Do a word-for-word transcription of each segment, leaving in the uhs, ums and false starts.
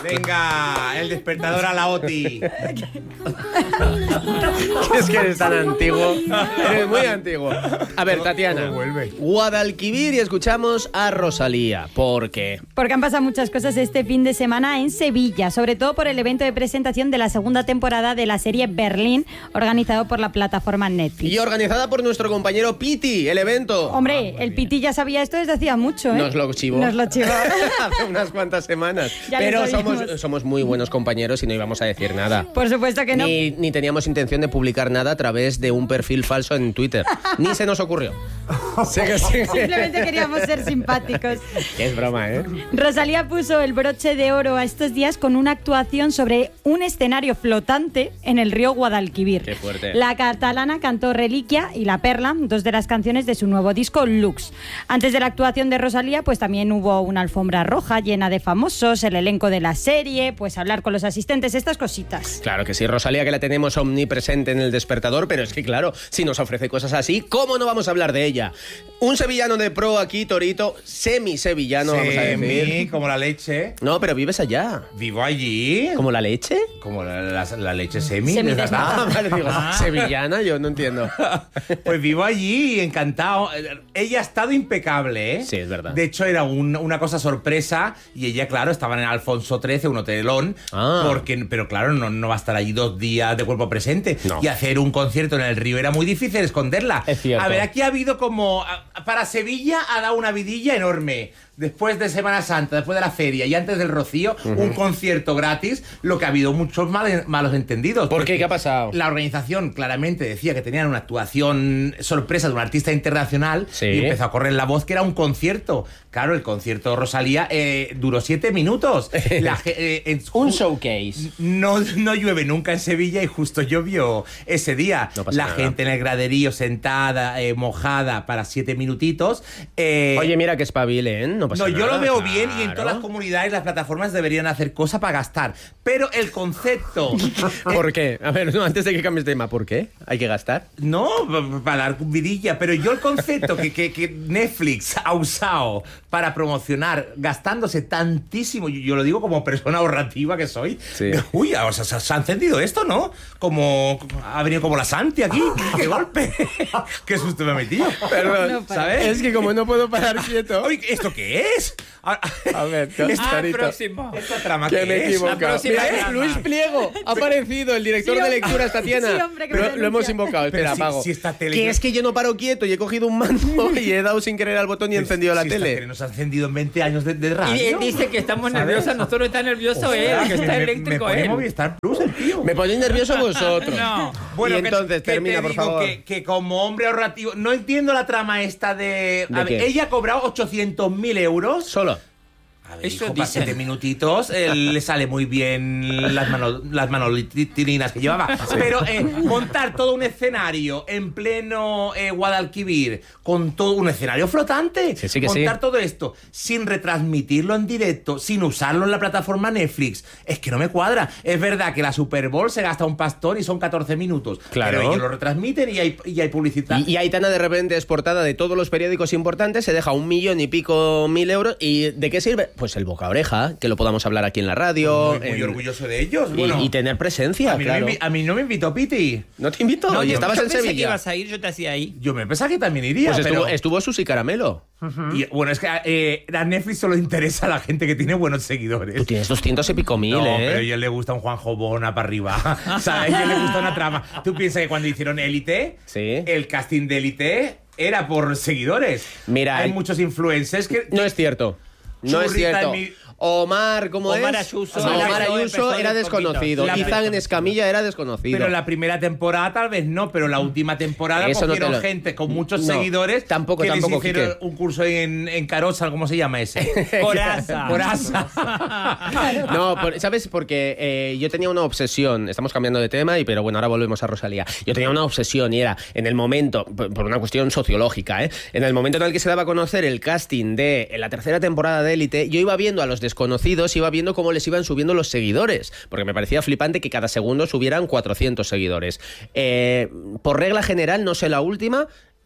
Venga, el despertador a la Oti. Es que eres tan antiguo. Eres muy antiguo. A ver, Tatiana. Guadalquivir y escuchamos a Rosalía. ¿Por qué? Porque han pasado muchas cosas este fin de semana en Sevilla, sobre todo por el evento de presentación de la segunda temporada de la serie Berlín, organizado por la plataforma Netflix. Y organizada por nuestro compañero Piti, el evento. Hombre, el Piti ya sabía esto desde hacía mucho, ¿eh? Nos lo chivó. Nos lo chivó. Hace unas cuantas semanas. Ya Pero lo somos, sabíamos. somos muy buenos compañeros y no íbamos a decir nada. Por supuesto que no. Ni, ni teníamos intención de publicar nada a través de un perfil falso en Twitter. Ni se nos ocurrió. Sí que sí. Simplemente queríamos ser simpáticos. Es broma, ¿eh? Rosalía puso el broche de oro a estos días con una actuación sobre un escenario flotante en el río Guadalquivir. Qué fuerte. La catalana cantó Reliquia y La Perla, dos de las canciones de su nuevo disco Lux. Antes de la actuación de Rosalía, pues también hubo una alfombra roja llena de famosos, el elenco de la serie, pues hablar con los asistentes, estas cositas. Claro que sí, Rosalía, que la tenemos omnipresente en el despertador, pero es que claro, si nos ofrece cosas así, ¿cómo no vamos a hablar de ella? Un sevillano de pro aquí, Torito, semi-sevillano, vamos a Semi, decir. como la leche. No, pero vives allá. Vivo allí. ¿Como la leche? Como la, la, la leche semi. Semi ¿verdad? Ah, vale, digo, sevillana, yo no entiendo. Pues vivo allí, encantado. Ella ha estado impecable, ¿eh? Sí, es verdad. De hecho, era un, una cosa sorpresa y ella, claro, estaba en Alfonso trece, un hotelón, Ah. porque, pero claro, no, no va a estar allí dos días de cuerpo presente. No. Y hacer un concierto en el río era muy difícil esconderla. Es cierto. A ver, aquí ha habido como... Para Sevilla ha dado una vidilla enorme. Después de Semana Santa, después de la feria y antes del Rocío, uh-huh. un concierto gratis, lo que ha habido muchos mal, malos entendidos. ¿Por qué? ¿Qué ha pasado? La organización claramente decía que tenían una actuación sorpresa de un artista internacional, sí. y empezó a correr la voz que era un concierto. Claro, el concierto de Rosalía eh, duró siete minutos. La, eh, en, un showcase. No, no llueve nunca en Sevilla y justo llovió ese día. No pasa la nada. gente en el graderío sentada, eh, mojada para siete minutitos. Eh, Oye, mira que espabile, ¿eh? No pasa No, nada. yo lo veo Claro. bien y en todas las comunidades las plataformas deberían hacer cosas para gastar. Pero el concepto... ¿Por qué? A ver, no, antes de que cambies de tema, ¿por qué? ¿Hay que gastar? No, para dar vidilla, pero yo el concepto que, que, que Netflix ha usado para promocionar gastándose tantísimo, yo, yo lo digo como persona ahorrativa que soy, Sí. uy, o sea, se, se ha encendido esto, ¿no? Como ha venido como la Santi aquí, qué golpe, qué susto me ha metido. Perdón, No, para. ¿sabes? Es que como no puedo parar quieto... Oye, ¿esto qué es? A, A ver, esta, Torito. próximo. esta trama Que ¿qué me he es? equivocado. La próxima Mira, trama. Luis Pliego ha aparecido, el director Sí, de hombre. lecturas, Tatiana. Sí, hombre, que me lo, denuncia. lo hemos invocado, espera, Pero si- apago. si esta tele- Que es que yo no paro quieto y he cogido un mando y he dado sin querer al botón y he encendido la Si esta tele. nos ha encendido en veinte años de, de radio. Y él dice que estamos ¿Sabes? nerviosos, nosotros está nervioso él, Ostras, que está me- eléctrico me pone él. Movistar Plus el tío. Me ponéis nervioso vosotros. No. Bueno, y que- entonces, que termina, te por digo favor. Que, que como hombre ahorrativo, no entiendo la trama esta de... ¿De a ver, qué? ella ha cobrado ochocientos mil euros. Solo. A ver, Eso hijo, para dicen. siete minutitos eh, le sale muy bien las, mano, las manolitilinas que llevaba. Pero eh, montar todo un escenario en pleno eh, Guadalquivir, con todo un escenario flotante, Sí, sí que montar sí. todo esto sin retransmitirlo en directo, sin usarlo en la plataforma Netflix, es que no me cuadra. Es verdad que la Super Bowl se gasta un pastón y son catorce minutos. Claro. Pero ellos lo retransmiten y hay, y hay publicidad. Y, y Aitana de repente es portada de todos los periódicos importantes, se deja un millón y pico mil euros. ¿Y de qué sirve? Pues el boca a oreja, que lo podamos hablar aquí en la radio. Muy, muy en- orgulloso de ellos. y, Bueno, y tener presencia, a, mí claro. no me, invi- a mí no me invitó Piti. ¿No te invito? No, y yo- estabas yo en pensé que Sevilla. ibas a ir, yo te hacía ahí. Yo me pensaba que también iría, Pues pero... estuvo, estuvo Susi Caramelo. Y, bueno, es que eh, a Netflix solo interesa a la gente que tiene buenos seguidores. Tú tienes doscientos y pico mil, No, ¿eh? pero a ellos le gusta un Juanjo Bona para arriba. O sea, a ellos les gusta una trama. ¿Tú piensas que cuando hicieron Élite, Sí. el casting de Élite era por seguidores? Mira, hay el- muchos influencers que... No es cierto. No es Churrita cierto. en mi- Omar, ¿cómo Omar es? Ayuso. No, Omar Empezó- Ayuso empezó era de desconocido. poquito. Izan La- Escamilla era desconocido. Pero la primera temporada tal vez no, pero la última temporada Eso no te cogieron lo- gente con muchos No, seguidores tampoco, que tampoco, les hicieron Quique. un curso en, en Carosa, ¿cómo se llama ese? Coraza. Coraza. No, por- ¿sabes? Porque eh, yo tenía una obsesión. Estamos cambiando de tema, y pero bueno, ahora volvemos a Rosalía. Yo tenía una obsesión y era en el momento, por, por una cuestión sociológica, ¿eh? En el momento en el que se daba a conocer el casting de en la tercera temporada de Élite, yo iba viendo a los desconocidos, iba viendo cómo les iban subiendo los seguidores, porque me parecía flipante que cada segundo subieran cuatrocientos seguidores. Eh, por regla general, no sé la última,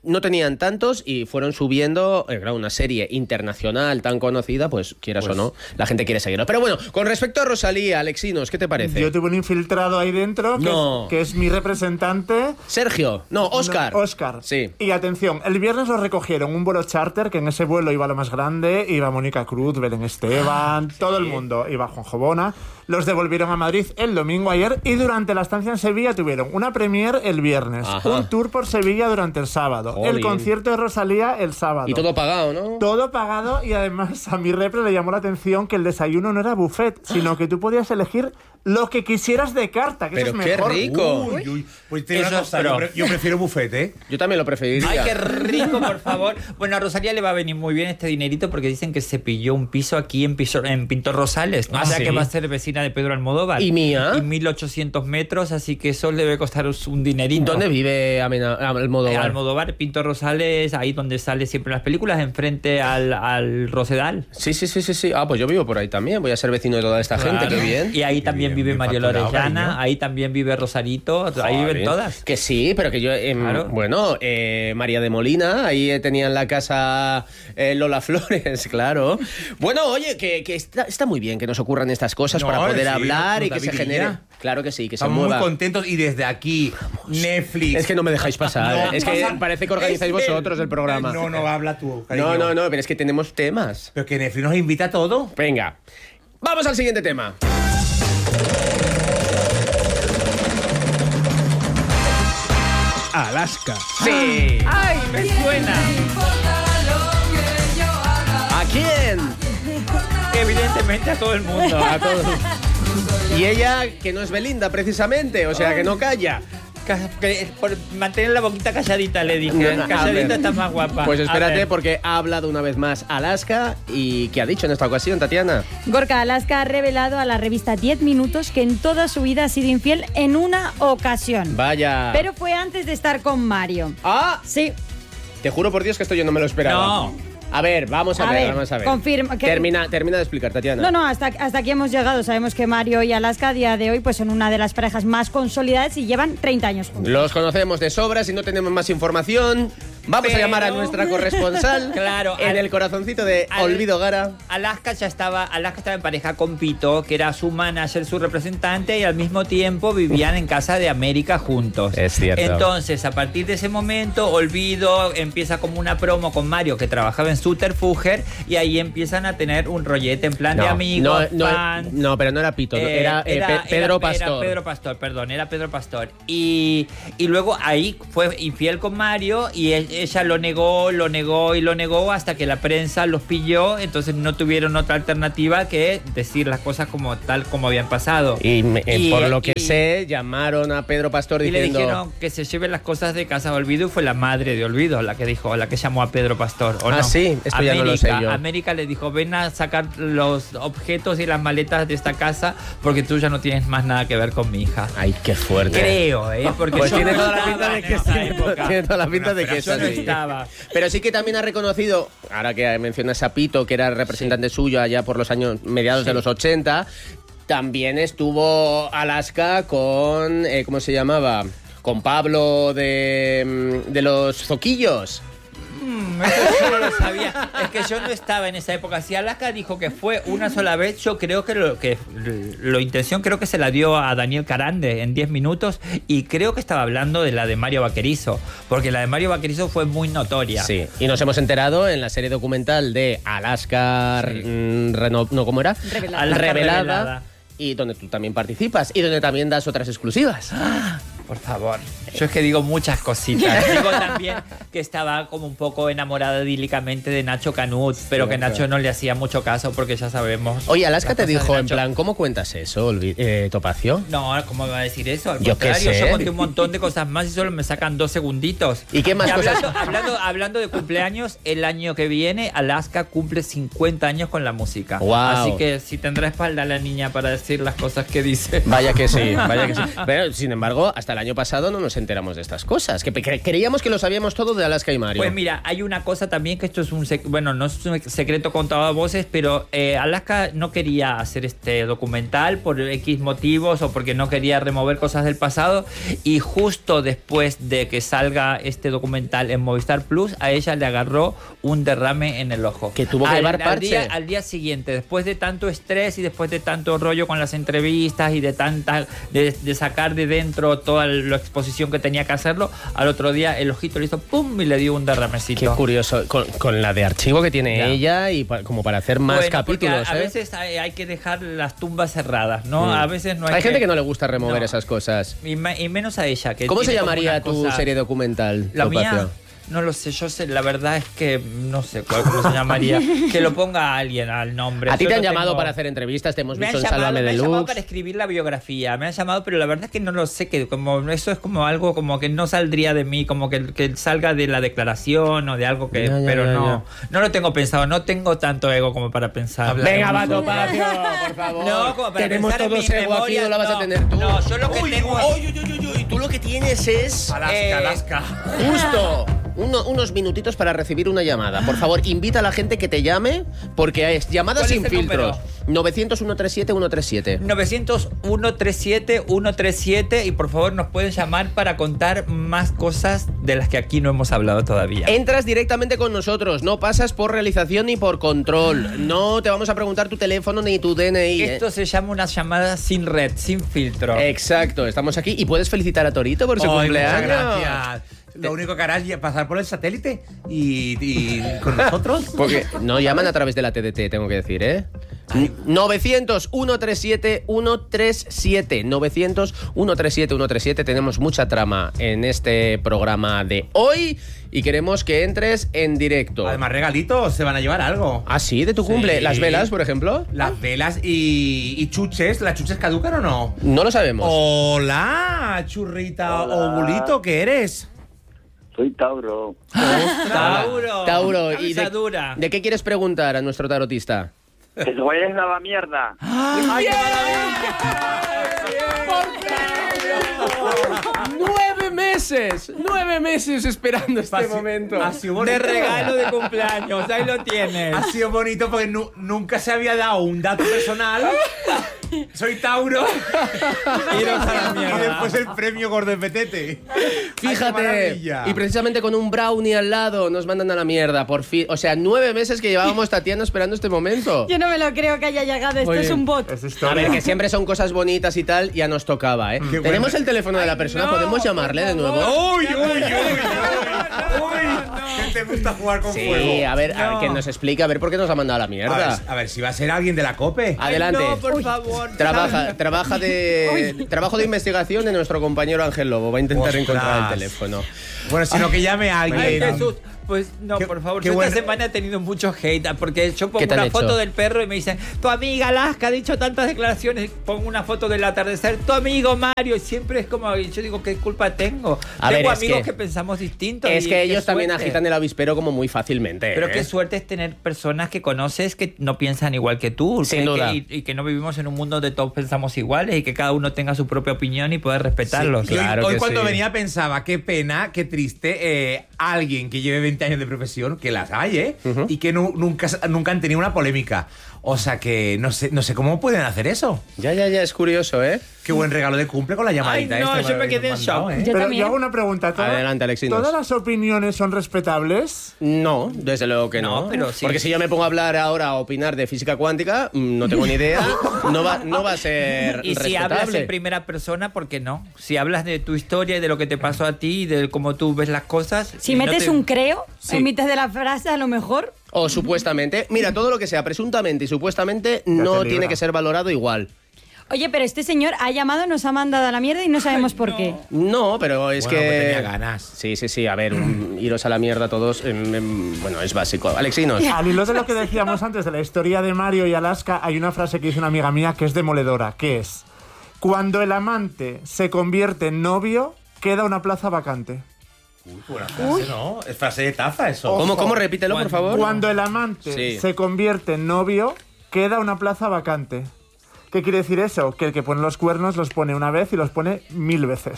no tenían tantos y fueron subiendo, eh, claro, una serie internacional tan conocida, pues quieras Pues- o no, la gente quiere seguirlo. Pero bueno, con respecto a Rosalía, Alexinos, ¿qué te parece? Yo tuve un infiltrado ahí dentro que, No. es, que es mi representante. Sergio, no, Óscar. No, Óscar. Sí. Y atención, el viernes lo recogieron un vuelo charter, que en ese vuelo iba lo más grande, iba Mónica Cruz, Belén Esteban, todo el mundo, iba Juanjo Bona. Los devolvieron a Madrid el domingo ayer y durante la estancia en Sevilla tuvieron una premier el viernes, Ajá. un tour por Sevilla durante el sábado, Jolín. el concierto de Rosalía el sábado. Y todo pagado, ¿no? Todo pagado y además a mi repre le llamó la atención que el desayuno no era buffet, sino que tú podías elegir lo que quisieras de carta, que Pero eso es qué mejor. rico. Uy, uy. Pues te digo Eso una es cosa, yo, pro. pre- yo prefiero buffet, ¿eh? Yo también lo preferiría. Ay, qué rico, por favor. Bueno, a Rosalía le va a venir muy bien este dinerito porque dicen que se pilló un piso aquí en, piso, en Pintor Rosales. ¿no? Ah, o sea ¿sí? que va a ser vecina de Pedro Almodóvar. ¿Y mía? Y mil ochocientos metros, así que eso le debe costar un dinerito. ¿Dónde vive Amena- Eh, Almodóvar? Almodóvar, Pintor Rosales, ahí donde sale siempre las películas, enfrente al, al Rosedal. Sí, sí, sí, sí, sí. Ah, pues yo vivo por ahí también. Voy a ser vecino de toda esta Claro. gente, qué bien. Y ahí también bien, vive bien Mario facturado, Lorellana, cariño. ahí también vive Rosarito, ahí viven Joder. todas. Que sí, pero que yo... em, Claro. Bueno, eh, María de Molina, ahí eh, tenían la casa eh, Lola Flores, claro. Bueno, oye, que, que está, está muy bien que nos ocurran estas cosas No, para poder sí, hablar no, y que se David genere... Villa. Claro que sí, que se Estamos muy mueva. contentos y desde aquí, Netflix. Es que no me dejáis pasar. No, es que pasa- parece que organizáis es que- vosotros el programa. No, no, habla tú, cariño. No, no, no, pero es que tenemos temas. Pero que Netflix nos invita a todo. Venga, vamos al siguiente tema. Alaska. Sí. ¡Ay, me suena! ¿A quién? Evidentemente a todo el mundo. A todos. Y ella, que no es Belinda, precisamente, o sea, que no calla. Ca- que- Por mantener la boquita calladita, le dije. No, no, a ver. Calladita está más guapa. Pues A espérate, ver. porque ha hablado una vez más Alaska. ¿Y qué ha dicho en esta ocasión, Tatiana? Gorka Alaska ha revelado a la revista diez minutos que en toda su vida ha sido infiel en una ocasión. Vaya. Pero fue antes de estar con Mario. ¡Ah! Sí, Te juro por Dios que esto yo no me lo esperaba. No. A ver, vamos a, A ver, ver, vamos a ver. confirma que- Termina, termina de explicar, Tatiana. no, no, hasta, hasta aquí hemos llegado. Sabemos que Mario y Alaska a día de hoy pues son una de las parejas más consolidadas y llevan treinta años juntos. Los conocemos de sobra, si no tenemos más información, vamos Pero- a llamar a nuestra corresponsal Claro, en al- el corazoncito de al- Olvido Gara. Alaska ya estaba, Alaska estaba en pareja con Pito, que era su manager, su representante, y al mismo tiempo vivían en casa de América juntos. Es cierto. Entonces, a partir de ese momento, Olvido empieza como una promo con Mario, que trabajaba en Subterfuge, y ahí empiezan a tener un rollete en plan de amigos, no, no, fans. no, pero no era Pito, no, Eh, era, eh, Pe- Pedro era- Pastor. Era Pedro Pastor, perdón, era Pedro Pastor. Y, y luego ahí fue infiel con Mario y él- ella lo negó, lo negó y lo negó hasta que la prensa los pilló. Entonces no tuvieron otra alternativa que decir las cosas como tal como habían pasado. Y, me- eh, Y- por lo que y- sé, llamaron a Pedro Pastor Y le diciendo... dijeron que se lleven las cosas de casa de Olvido y fue la madre de Olvido la que dijo, la que llamó a Pedro Pastor. ¿o Ah, no? sí, esto ya no lo sé América- yo. América le dijo, ven a sacar los objetos y las maletas de esta casa porque tú ya no tienes más nada que ver con mi hija. Ay, qué fuerte. Creo, ¿eh? Porque Pues yo tiene no toda la estaba pinta de en que esa sí. época. Tiene toda la pinta de que es Yo no así. estaba. Pero sí que también ha reconocido, ahora que mencionas a Pito, que era representante suyo allá por los años mediados de los ochenta, también estuvo Alaska con, eh, ¿cómo se llamaba? Con Pablo de, mm, de los Zoquillos. Mm, eso yo no lo sabía. Es que yo no estaba en esa época. Si Alaska dijo que fue una sola vez, yo creo que lo que lo intención creo que se la dio a Daniel Carande en diez minutos y creo que estaba hablando de la de Mario Vaquerizo, porque la de Mario Vaquerizo fue muy notoria. Sí, y nos hemos enterado en la serie documental de Alaska, Sí. mm, Reno- no, ¿cómo era? Revelada. Alaska Revelada, revelada. y donde tú también participas, y donde también das otras exclusivas. Por favor. Yo es que digo muchas cositas. Digo también que estaba como un poco enamorada idílicamente de Nacho Canut, pero que Nacho no le hacía mucho caso porque ya sabemos. Oye, Alaska las te cosas de dijo en Nacho. plan, ¿cómo cuentas eso, Olvi- eh, Topacio? No, ¿cómo me va a decir eso? Al Yo qué contrario, sé. yo conté un montón de cosas más y solo me sacan dos segunditos. ¿Y qué más cosas? hablando, hablando, hablando de cumpleaños, el año que viene Alaska cumple cincuenta años con la música. Guau. Así que si tendrá espalda la niña para decir las cosas que dice. Vaya que sí, vaya que sí. Pero, sin embargo, hasta hasta el año pasado no nos enteramos de estas cosas. Que cre- creíamos que lo sabíamos todo de Alaska y Mario. Pues mira, hay una cosa también que esto es un... Sec- bueno, no es un secreto contado a voces, pero eh, Alaska no quería hacer este documental por X motivos o porque no quería remover cosas del pasado, y justo después de que salga este documental en Movistar Plus, a ella le agarró un derrame en el ojo. Que tuvo que al, llevar al parche. día, al día siguiente, después de tanto estrés y después de tanto rollo con las entrevistas y de tanta de, de sacar de dentro toda la exposición que tenía que hacerlo, al otro día el ojito le hizo pum y le dio un derramecito. Qué curioso, con, con la de archivo que tiene Ya. ella y pa- como para hacer más Bueno, porque capítulos. A, a ¿eh? veces hay, hay que dejar las tumbas cerradas, ¿no? Mm. A veces no hay, Hay gente que no le gusta remover No. esas cosas. Y, me- y menos a ella. Que ¿Cómo se tiene como llamaría una tu cosa- serie documental? La Topacio? mía, no lo sé, yo sé, la verdad es que no sé cuál, cómo se llamaría. Que lo ponga alguien al nombre. A ti Yo te han no llamado tengo- para hacer entrevistas, te hemos Me han, visto en llamado, Sálvame me han llamado Deluxe. para escribir la biografía, me han llamado, pero la verdad es que no lo sé, que como eso es como algo como que no saldría de mí, como que, que salga de la declaración o de algo que, Ya, ya, pero ya, no, no lo tengo pensado, no tengo tanto ego como para pensar. Habla- Venga, va, Topacio, por favor. No, como para Tenemos pensar en todos mi ego aquí, memoria, no la vas no. a tener tú. No, yo lo que Uy, tengo- uy, uy, uy, uy, uy, tú lo que tienes es... Alaska, Eh, Alaska. Justo uno- unos minutitos para recibir una llamada. Por favor, invita a la gente que te llame, porque es llamada ¿Cuál sin es el filtros. novecientos, ciento treinta y siete, ciento treinta y siete. novecientos, uno treinta y siete, ciento treinta y siete y por favor nos pueden llamar para contar más cosas de las que aquí no hemos hablado todavía. Entras directamente con nosotros, no pasas por realización ni por control. No te vamos a preguntar tu teléfono ni tu D N I. ¿eh? Esto se llama una llamada sin red, sin filtro. Exacto, estamos aquí y puedes felicitar a Torito por su Ay, cumpleaños. muchas gracias. Lo único que harás es pasar por el satélite y, y con nosotros. Porque no llaman a través de la T D T, tengo que decir, ¿eh? novecientos, ciento treinta y siete, ciento treinta y siete. novecientos, ciento treinta y siete, ciento treinta y siete. Tenemos mucha trama en este programa de hoy y queremos que entres en directo. Además, regalitos, se van a llevar algo. ¿Ah, sí? ¿De tu Sí. cumple? ¿Las velas, por ejemplo? Las velas y, y chuches. ¿Las chuches caducan o no? No lo sabemos. Hola, churrita Hola. o bulito, ¿qué eres? Soy Tauro. Tauro. Tauro, ¿y Cabeza de, dura. de qué quieres preguntar a nuestro tarotista? Que se vayan a la mierda. ¡Ay, ¡Nueve meses! ¡Nueve meses esperando este Pasi- momento! Ha sido De bonito. regalo de cumpleaños, ahí lo tienes. Ha sido bonito porque nu- nunca se había dado un dato personal. Soy Tauro. Iros a la Y mierda. después el premio Gordo Petete. Ay, qué Fíjate, maravilla. y precisamente con un brownie al lado nos mandan a la mierda, por fin. O sea, nueve meses que llevábamos Tatiana esperando este momento. Yo no me lo creo que haya llegado. Esto Muy es bien. un bot. Es A historia. ver, que siempre son cosas bonitas y tal, ya nos tocaba, ¿eh? Qué Tenemos bueno. el teléfono de la persona, no, ¿podemos llamarle por de nuevo? favor. ¡Uy, uy, uy! ¡Uy! uy. ¿Qué te gusta jugar con Sí, fuego? a ver, a ver, No. que nos explique, a ver por qué nos ha mandado a la A ver, mierda. a ver si va a ser alguien de la COPE. Adelante. Ay, no, por favor. Trabaja, trabaja de trabajo de investigación de nuestro compañero Ángel Lobo. Va a intentar Ostras. encontrar el teléfono. Bueno, sino que llame a Ay, alguien. Jesús. Pues no, Qué- por favor. qué Yo esta bueno. semana he tenido mucho hate porque yo ¿Qué pongo te han una hecho? foto del perro y me dicen, tu amiga Alaska ha dicho tantas declaraciones. Pongo una foto del atardecer, tu amigo Mario. Y siempre es como, yo digo, ¿qué culpa tengo? A tengo ver, es amigos que- que, pensamos distintos. Es y que qué ellos también suerte. agitan el avispero como muy fácilmente. Pero ¿eh? qué suerte es tener personas que conoces que no piensan igual que tú. Sin que- duda. que- y, y que no vivimos en un mundo donde todos pensamos iguales y que cada uno tenga su propia opinión y poder respetarlos. Y hoy- Claro hoy que cuando sí. venía pensaba, qué pena, qué triste, eh, alguien que lleve veinte años de profesión, que las hay, ¿eh? Y que nu- nunca, nunca han tenido una polémica. O sea que no sé, no sé cómo pueden hacer eso. Ya, ya, ya, es curioso, ¿eh? Qué buen regalo de cumple con la llamadita. Ay, no, esta yo me habéis quedé en mandado, shock. ¿eh? Yo Pero también. yo hago una pregunta. ¿toda- Adelante, Alexinos. ¿Todas las opiniones son respetables? No, desde luego que no. No, pero sí. Porque si yo me pongo a hablar ahora, a opinar de física cuántica, mm, no tengo ni idea, no va, no va a ser Y si respetable. hablas en primera persona, ¿por qué no? Si hablas de tu historia y de lo que te pasó a ti y de cómo tú ves las cosas. Si y no metes te- un creo Sí. en mitad de la frase, a lo mejor. O supuestamente. Mira, todo lo que sea presuntamente y supuestamente te no libra. tiene que ser valorado igual. Oye, pero este señor ha llamado, nos ha mandado a la mierda y no sabemos Ay, por no. qué. No, pero es Bueno, que... pues tenía ganas. Sí, sí, sí. A ver, un- iros a la mierda todos, em, em, bueno, es básico. Alexinos. Al hilo de lo que decíamos antes de la historia de Mario y Alaska, hay una frase que dice una amiga mía que es demoledora, que es: cuando el amante se convierte en novio, queda una plaza vacante. Uy, buena frase, ¿no? Es frase de taza eso. Ojo. ¿Cómo, cómo? Repítelo, por favor. Cuando el amante Sí. se convierte en novio, queda una plaza vacante. ¿Qué quiere decir eso? Que el que pone los cuernos los pone una vez y los pone mil veces.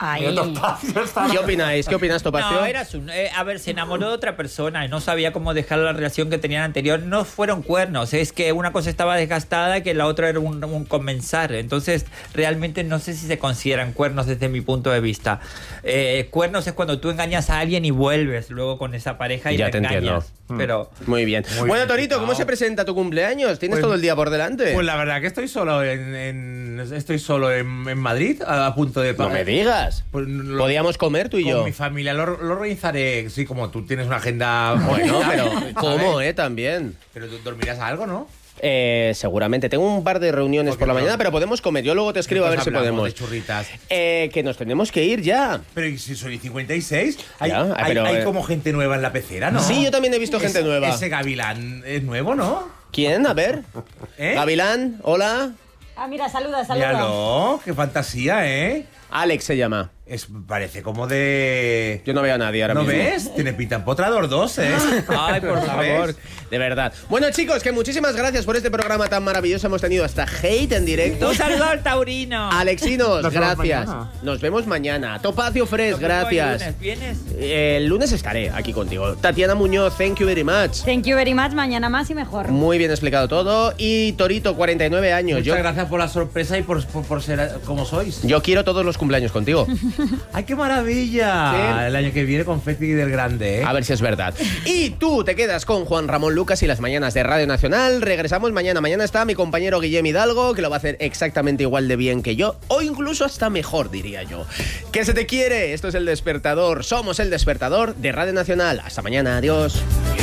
Ay. Mira, Topacio está- ¿Qué opináis? ¿Qué opinas, Topacio? No, era su, eh, a ver, se enamoró de otra persona y no sabía cómo dejar la relación que tenían anterior. No fueron cuernos, es que una cosa estaba desgastada y que la otra era un, un comenzar. Entonces, realmente no sé si se consideran cuernos desde mi punto de vista. Eh, cuernos es cuando tú engañas a alguien y vuelves luego con esa pareja y Ya la te engañas. entiendo. Pero Muy bien. Muy bueno, bien Torito, ¿cómo explicado. se presenta tu cumpleaños? ¿Tienes Pues- todo el día por delante? Pues la verdad que estoy solo en, en- estoy solo en, en Madrid, a, a punto de no me digas. Pues lo- Podíamos comer tú y con yo. mi familia lo, lo organizaré, sí, como tú tienes una agenda Bueno, bonita, pero ¿sabes? ¿cómo, eh? También. Pero tú dormirás algo, ¿no? Eh, seguramente. Tengo un par de reuniones Porque por la no. mañana, pero podemos comer. Yo luego te escribo a ver Después si hablamos podemos. de churritas. Eh, que nos tenemos que ir ya. Pero ¿y si soy cincuenta y seis? Hay, Ya, ah, hay- pero, hay eh, como gente nueva en la pecera, ¿no? Sí, yo también he visto gente Ese- nueva. Ese gavilán es nuevo, ¿no? ¿Quién? A ver. ¿Eh? Gavilán, hola. Ah, mira, saluda, saluda. Míralo, qué fantasía, ¿eh? Alex se llama. Es, parece como de... Yo no veo a nadie ahora ¿No mismo. ves? Tiene pinta empotrador dos, ¿eh? Ay, por favor. De verdad. Bueno, chicos, que muchísimas gracias por este programa tan maravilloso. Hemos tenido hasta hate en directo. un saludo al taurino. Alexinos, Nos vemos gracias. mañana. Nos vemos mañana. Topacio Fresh, Nos vemos el gracias. lunes. ¿Vienes? Eh, El lunes estaré aquí contigo. Tatiana Muñoz, thank you very much. Thank you very much. Mañana más y mejor. Muy bien explicado todo. Y Torito, cuarenta y nueve años. Muchas Yo, gracias por la sorpresa y por, por, por ser como sois. yo quiero todos los cumpleaños contigo. ¡Ay, qué maravilla! Sí. El año que viene con Feti del Grande, ¿eh? A ver si es verdad. Y tú te quedas con Juan Ramón Lucas y las mañanas de Radio Nacional. Regresamos mañana. Mañana está mi compañero Guillem Hidalgo, que lo va a hacer exactamente igual de bien que yo, o incluso hasta mejor, diría yo. ¿Qué se te quiere? Esto es El Despertador. Somos El Despertador de Radio Nacional. Hasta mañana. Adiós.